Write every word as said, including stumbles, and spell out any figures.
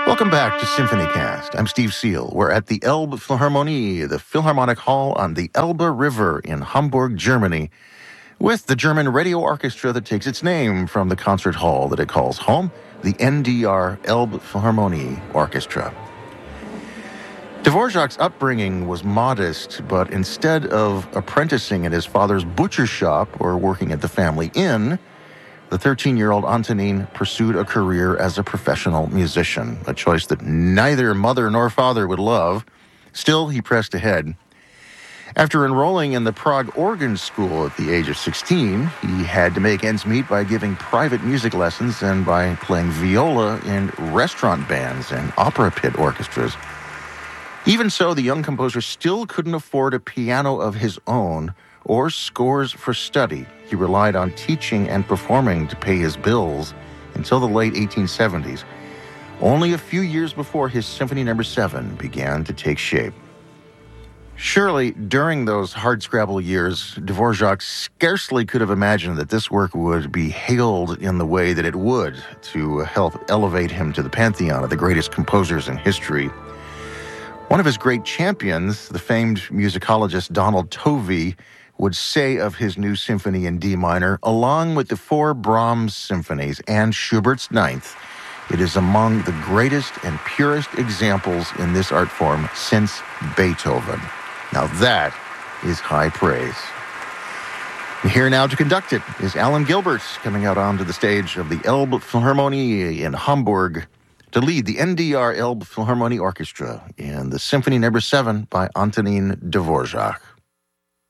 Welcome back to SymphonyCast. I'm Steve Seal. We're at the Elbe Philharmonie, the Philharmonic Hall on the Elbe River in Hamburg, Germany, with the German radio orchestra that takes its name from the concert hall that it calls home, the N D R Elbe Philharmonie Orchestra. Dvorak's upbringing was modest, but instead of apprenticing at his father's butcher shop or working at the family inn, the thirteen-year-old Antonín pursued a career as a professional musician, a choice that neither mother nor father would love. Still, he pressed ahead. After enrolling in the Prague Organ School at the age of sixteen, he had to make ends meet by giving private music lessons and by playing viola in restaurant bands and opera pit orchestras. Even so, the young composer still couldn't afford a piano of his own or scores for study. He relied on teaching and performing to pay his bills until the late eighteen seventies, only a few years before his Symphony Number seven began to take shape. Surely, during those hardscrabble years, Dvorak scarcely could have imagined that this work would be hailed in the way that it would to help elevate him to the pantheon of the greatest composers in history. One of his great champions, the famed musicologist Donald Tovey, would say of his new symphony in D minor, along with the four Brahms symphonies and Schubert's Ninth, it is among the greatest and purest examples in this art form since Beethoven. Now that is high praise. And here now to conduct it is Alan Gilbert, coming out onto the stage of the Elbe Philharmonie in Hamburg to lead the N D R Elbe Philharmonie Orchestra in the Symphony Number seven by Antonín Dvorak.